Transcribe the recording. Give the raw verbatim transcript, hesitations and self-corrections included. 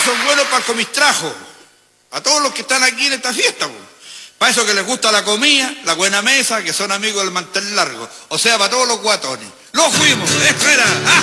son buenos para el comistrajo. A todos los que están aquí en esta fiesta, po. Para eso que les gusta la comida, la buena mesa, que son amigos del mantel largo. O sea, para todos los guatones. ¡Lo fuimos! ¡Espera! ¡Ah!